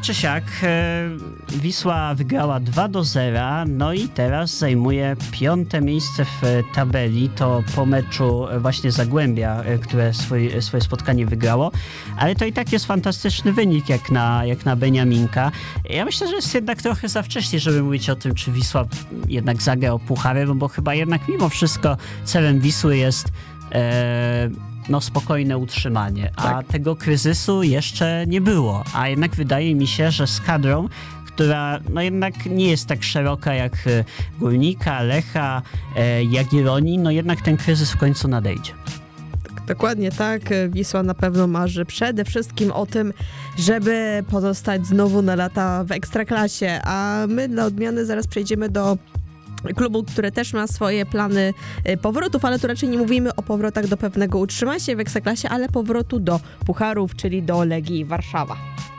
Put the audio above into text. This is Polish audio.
czy siak Wisła wygrała 2-0, no i teraz zajmuje 5. miejsce w tabeli, to po meczu właśnie Zagłębia, które swoje spotkanie wygrało, ale to i tak jest fantastyczny wynik jak na Beniaminka. Ja myślę, że jest jednak trochę za wcześnie, żeby mówić o tym, czy Wisła jednak zagra o puchary, bo chyba jednak mimo wszystko celem Wisły jest spokojne utrzymanie, a tego kryzysu jeszcze nie było, a jednak wydaje mi się, że z kadrą, która jednak nie jest tak szeroka jak Górnika, Lecha, Jagiellonii, jednak ten kryzys w końcu nadejdzie. Dokładnie tak. Wisła na pewno marzy przede wszystkim o tym, żeby pozostać znowu na lata w Ekstraklasie, a my dla odmiany zaraz przejdziemy do klubu, który też ma swoje plany powrotów, ale tu raczej nie mówimy o powrotach do pewnego utrzymania się w Ekstraklasie, ale powrotu do pucharów, czyli do Legii Warszawa.